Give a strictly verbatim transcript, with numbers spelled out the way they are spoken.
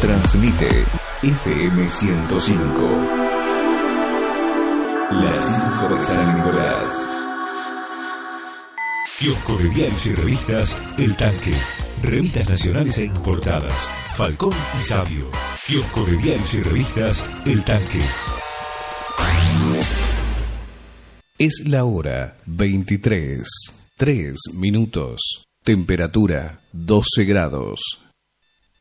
Transmite F M ciento cinco. Las cinco de San Nicolás. Kiosco de diarios y revistas El Tanque. Revistas nacionales e importadas. Falcón y Sabio. Kiosco de diarios y revistas El Tanque. Es la hora veintitrés, tres minutos. Temperatura doce grados.